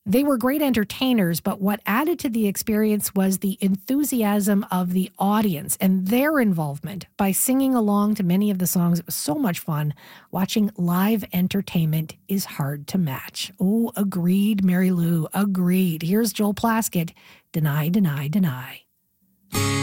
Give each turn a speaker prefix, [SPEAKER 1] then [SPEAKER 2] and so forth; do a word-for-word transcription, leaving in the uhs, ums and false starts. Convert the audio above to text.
[SPEAKER 1] They were great entertainers, but what added to the experience was the enthusiasm of the audience and their involvement by singing along to many of the songs. It was so much fun. Watching live entertainment is hard to match. Oh, agreed, Mary Lou, agreed. Here's Joel Plaskett, Deny, Deny, Deny.